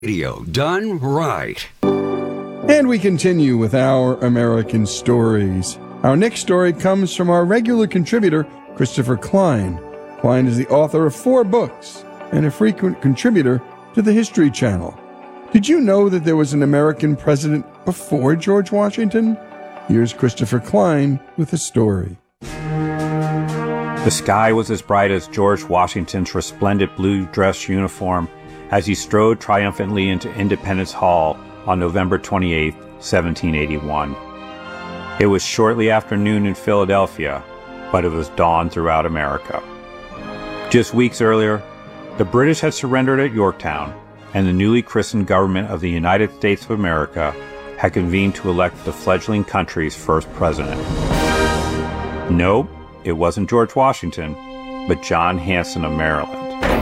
Radio done right. And we continue with our American stories. Our next story comes from our regular contributor, Christopher Klein. Klein is the author of 4 books and a frequent contributor to the History Channel. Did you know that there was an American president before George Washington? Here's Christopher Klein with a story. The sky was as bright as George Washington's resplendent blue dress uniform as he strode triumphantly into Independence Hall on November 28, 1781. It was shortly after noon in Philadelphia, but it was dawn throughout America. Just weeks earlier, the British had surrendered at Yorktown, and the newly christened government of the United States of America had convened to elect the fledgling country's first president. No, it wasn't George Washington, but John Hanson of Maryland.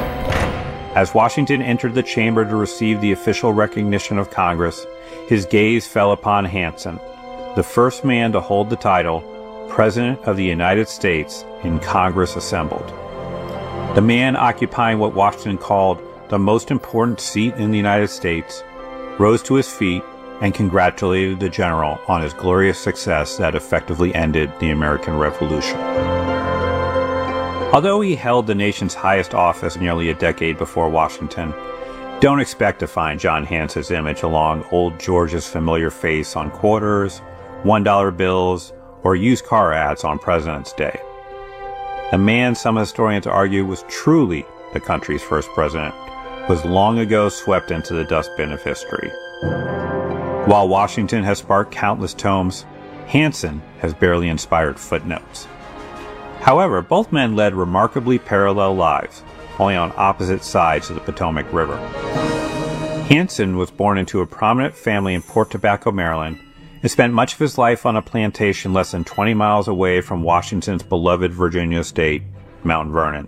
As Washington entered the chamber to receive the official recognition of Congress, his gaze fell upon Hanson, the first man to hold the title President of the United States in Congress assembled. The man occupying what Washington called the most important seat in the United States rose to his feet and congratulated the general on his glorious success that effectively ended the American Revolution. Although he held the nation's highest office nearly a decade before Washington, don't expect to find John Hanson's image along old George's familiar face on quarters, $1 bills, or used car ads on President's Day. The man some historians argue was truly the country's first president was long ago swept into the dustbin of history. While Washington has sparked countless tomes, Hanson has barely inspired footnotes. However, both men led remarkably parallel lives, only on opposite sides of the Potomac River. Hanson was born into a prominent family in Port Tobacco, Maryland, and spent much of his life on a plantation less than 20 miles away from Washington's beloved Virginia state, Mount Vernon.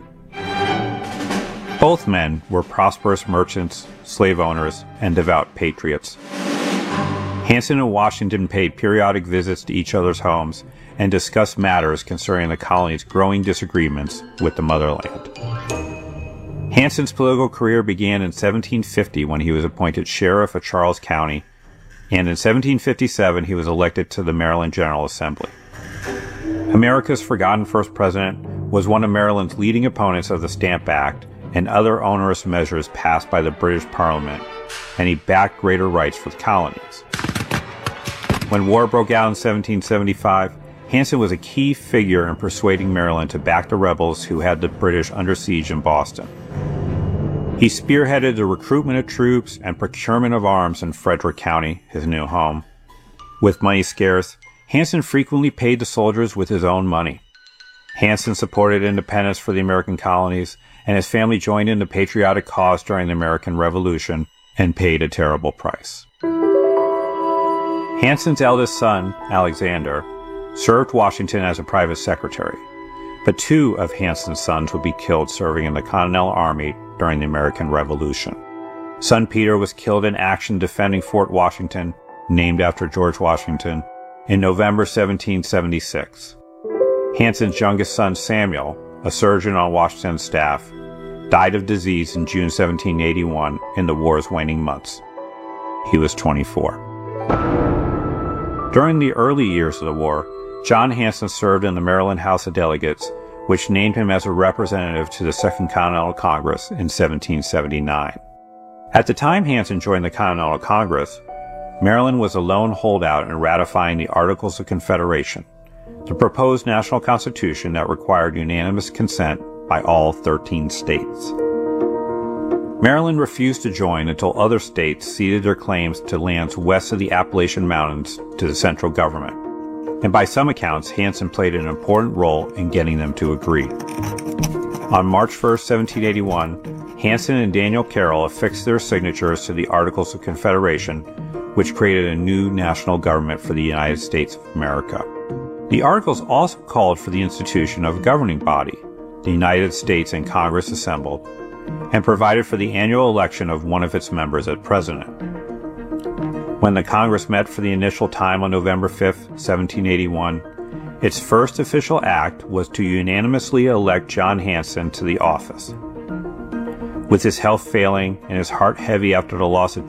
Both men were prosperous merchants, slave owners, and devout patriots. Hanson and Washington paid periodic visits to each other's homes and discussed matters concerning the colony's growing disagreements with the motherland. Hanson's political career began in 1750 when he was appointed sheriff of Charles County, and in 1757 he was elected to the Maryland General Assembly. America's forgotten first president was one of Maryland's leading opponents of the Stamp Act and other onerous measures passed by the British Parliament, and he backed greater rights for the colonies. When war broke out in 1775, Hanson was a key figure in persuading Maryland to back the rebels who had the British under siege in Boston. He spearheaded the recruitment of troops and procurement of arms in Frederick County, his new home. With money scarce, Hanson frequently paid the soldiers with his own money. Hanson supported independence for the American colonies, and his family joined in the patriotic cause during the American Revolution and paid a terrible price. Hanson's eldest son, Alexander, served Washington as a private secretary, but 2 of Hanson's sons would be killed serving in the Continental Army during the American Revolution. Son Peter was killed in action defending Fort Washington, named after George Washington, in November 1776. Hanson's youngest son, Samuel, a surgeon on Washington's staff, died of disease in June 1781 in the war's waning months. He was 24. During the early years of the war, John Hanson served in the Maryland House of Delegates, which named him as a representative to the Second Continental Congress in 1779. At the time Hanson joined the Continental Congress, Maryland was a lone holdout in ratifying the Articles of Confederation, the proposed national constitution that required unanimous consent by all 13 states. Maryland refused to join until other states ceded their claims to lands west of the Appalachian Mountains to the central government, and by some accounts, Hanson played an important role in getting them to agree. On March 1, 1781, Hanson and Daniel Carroll affixed their signatures to the Articles of Confederation, which created a new national government for the United States of America. The Articles also called for the institution of a governing body, the United States and Congress assembled, and provided for the annual election of one of its members as president. When the Congress met for the initial time on November 5, 1781, its first official act was to unanimously elect John Hanson to the office. With his health failing and his heart heavy after the loss of